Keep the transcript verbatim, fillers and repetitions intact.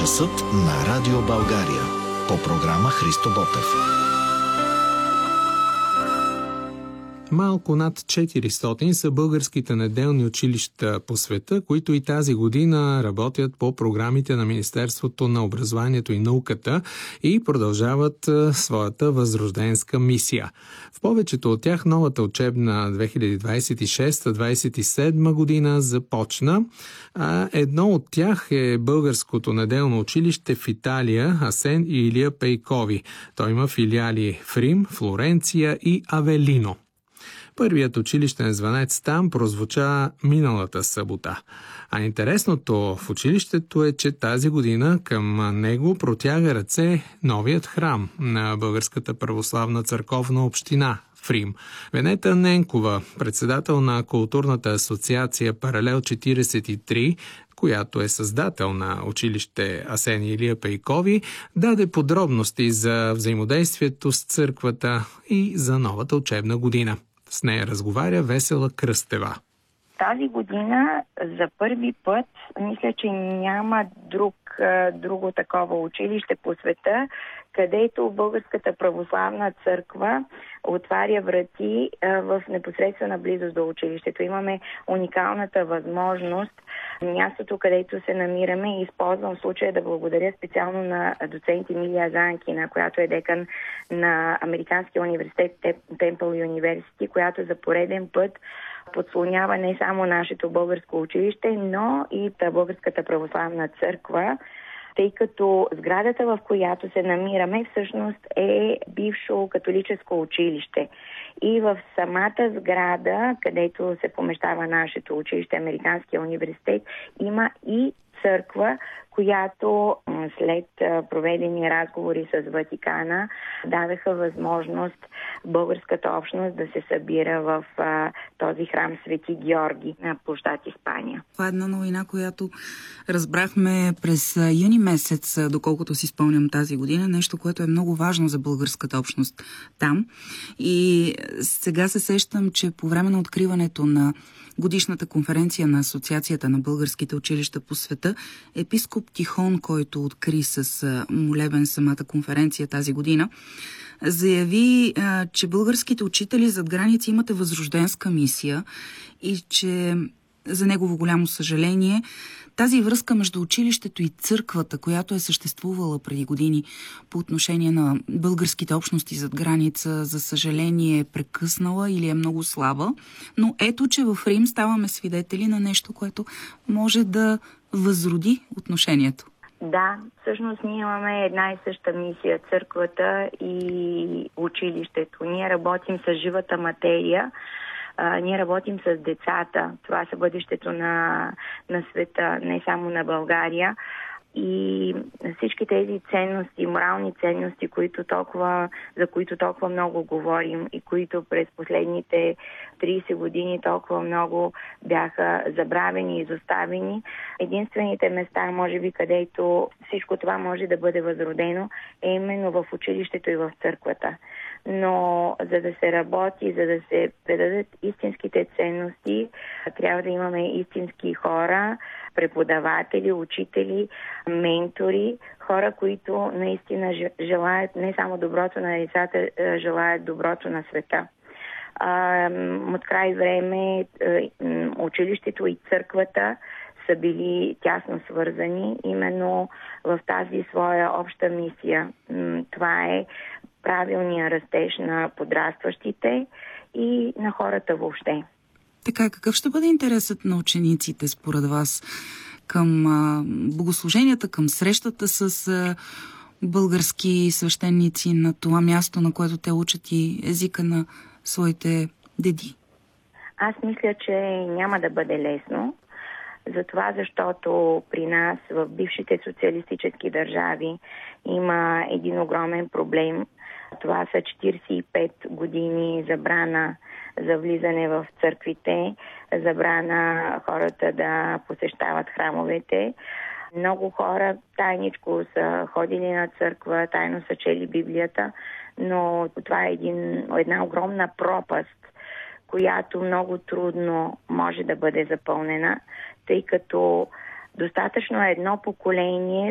Часът на Радио България. По програма Христо Ботев. Малко над четиристотин са българските неделни училища по света, които и тази година работят по програмите на Министерството на образованието и науката и продължават своята възрожденска мисия. В повечето от тях новата учебна две хиляди двадесет и шеста двадесет и седма година започна, а едно от тях е българското неделно училище в Италия Асен и Илия Пейкови. Той има филиали в Рим, Флоренция и Авелино. Първият училищен звънец там прозвуча миналата събота. А интересното в училището е, че тази година към него протяга ръце новият храм на Българската православна църковна община в Рим. Венета Ненкова, председател на културната асоциация Паралел четиридесет и три, която е създател на училище Асен и Илия Пейкови, даде подробности за взаимодействието с църквата и за новата учебна година. С нея разговаря Весела Кръстева. Тази година за първи път, мисля, че няма друг, друго такова училище по света, където Българската православна църква отваря врати в непосредствена близост до училището. Имаме уникалната възможност, мястото, където се намираме, и използвам случая да благодаря специално на доцент Емилия Занкина, която е декан на Американския университет Темпъл Юниверсити, която за пореден път подслонява не само нашето българско училище, но и Българската православна църква, тъй като сградата, в която се намираме, всъщност е бившо католическо училище. И в самата сграда, където се помещава нашето училище, Американския университет, има и църква, която след проведени разговори с Ватикана дадаха възможност българската общност да се събира в а, този храм Свети Георги на площад Испания. Това е една новина, която разбрахме през юни месец, доколкото си спомням тази година, нещо, което е много важно за българската общност там. И сега се сещам, че по време на откриването на годишната конференция на Асоциацията на българските училища по света, епископ Тихон, който откри с молебен самата конференция тази година, заяви, че българските учители зад граници имате възрожденска мисия и че за негово голямо съжаление тази връзка между училището и църквата, която е съществувала преди години по отношение на българските общности зад граница, за съжаление е прекъснала или е много слаба. Но ето, че в Рим ставаме свидетели на нещо, което може да възроди отношението. Да, всъщност ние имаме една и съща мисия, църквата и училището. Ние работим с живата материя, а, ние работим с децата. Това са бъдещето на, на света, не само на България. И всички тези ценности, морални ценности, които толкова, за които толкова много говорим и които през последните тридесет години толкова много бяха забравени и изоставени, единствените места, може би, където всичко това може да бъде възродено, е именно в училището и в църквата. Но за да се работи, за да се предадат истинските ценности, трябва да имаме истински хора, преподаватели, учители, ментори, хора, които наистина желаят не само доброто на децата, желаят доброто на света. От край време училището и църквата са били тясно свързани именно в тази своя обща мисия. Това е правилния растеж на подрастващите и на хората въобще. Така, какъв ще бъде интересът на учениците според вас към а, богослуженията, към срещата с а, български свещеници на това място, на което те учат и езика на своите деди? Аз мисля, че няма да бъде лесно. Затова, защото при нас в бившите социалистически държави има един огромен проблем. Това са четиридесет и пет години забрана за влизане в църквите, забрана хората да посещават храмовете. Много хора тайничко са ходили на църква, тайно са чели Библията, но това е един, една огромна пропаст, която много трудно може да бъде запълнена, тъй като достатъчно е едно поколение,